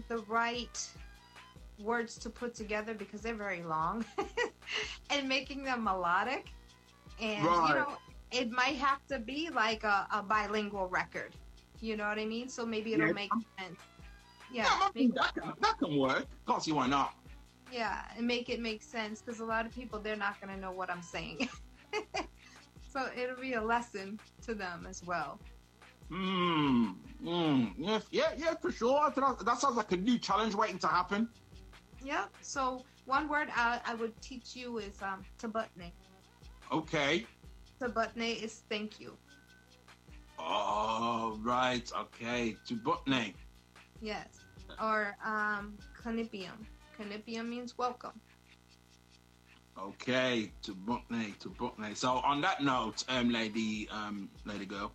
the right words to put together because they're very long, and making them melodic. And Right. it might have to be like a bilingual record. You know what I mean? So maybe it'll Yeah. make sense. Yeah, Yeah, I make think that can work. Can't see why not. yeah, and make it make sense because a lot of people they're not gonna know what I'm saying. So it'll be a lesson to them as well. Yes, yeah, for sure. I think that sounds like a new challenge waiting to happen. Yep. So one word I would teach you is tabutne. Okay. Tabutne is thank you. Oh, right. Okay. To Butney. Yes. Or canipium. Canipium means welcome. Okay. To Butney. To Butney. So on that note, lady girl,